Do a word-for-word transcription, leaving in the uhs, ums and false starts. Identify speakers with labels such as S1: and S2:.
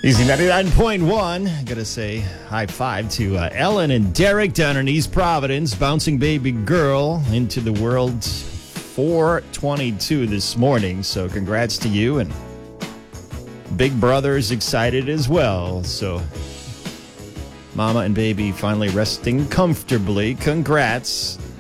S1: Easy ninety-nine point one. Gotta say high five to uh, Ellen and Derek down in East Providence. Bouncing baby girl into the world four twenty-two this morning. So congrats to you. And big brother's excited as well. So mama and baby finally resting comfortably. Congrats.